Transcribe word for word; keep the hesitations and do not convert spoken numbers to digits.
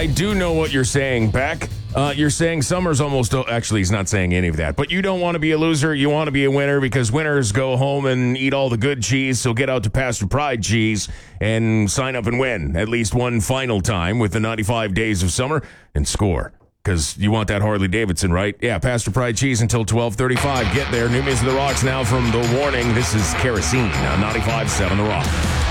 I do know what you're saying, Beck. Uh, you're saying summer's almost... O- Actually, he's not saying any of that. But you don't want to be a loser. You want to be a winner because winners go home and eat all the good cheese. So get out to Pastor Pride Cheese and sign up and win at least one final time with the ninety-five Days of Summer and score. Because you want that Harley Davidson, right? Yeah, Pastor Pride Cheese until twelve thirty-five. Get there. New Music of the Rocks now from The Warning. This is Kerosene on ninety-five point seven The Rock.